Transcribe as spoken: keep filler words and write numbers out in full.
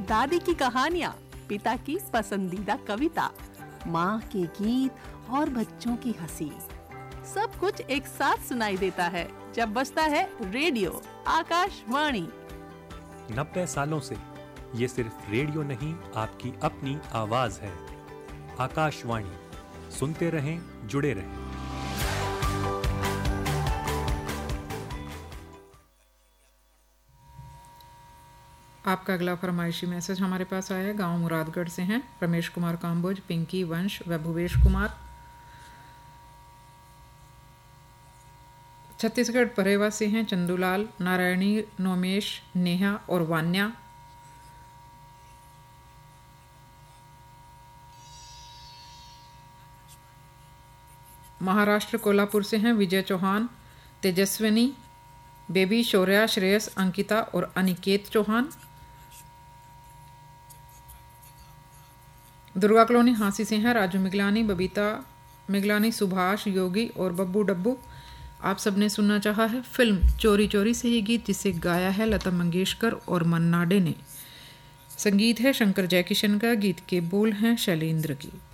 दादी की कहानियाँ, पिता की पसंदीदा कविता, माँ के गीत और बच्चों की हंसी, सब कुछ एक साथ सुनाई देता है जब बजता है रेडियो आकाशवाणी। नब्बे सालों से ये सिर्फ रेडियो नहीं, आपकी अपनी आवाज है। आकाशवाणी, सुनते रहें, जुड़े रहें। आपका अगला फरमाइशी मैसेज हमारे पास आया है। गांव मुरादगढ़ से हैं रमेश कुमार काम्बोज, पिंकी वंश व भुवेश कुमार। छत्तीसगढ़ परेवा से हैं चंदूलाल, नारायणी, नोमेश, नेहा और वान्या। महाराष्ट्र कोल्हापुर से हैं विजय चौहान, तेजस्विनी, बेबी, शौर्या, श्रेयस, अंकिता और अनिकेत चौहान। दुर्गा कॉलोनी हांसी से हैं राजू मिगलानी, बबीता मिगलानी, सुभाष, योगी और बब्बू डब्बू। आप सबने सुनना चाहा है फिल्म चोरी चोरी से ये गीत, जिसे गाया है लता मंगेशकर और मन्ना डे ने। संगीत है शंकर जयकिशन का, गीत के बोल हैं शैलेंद्र की।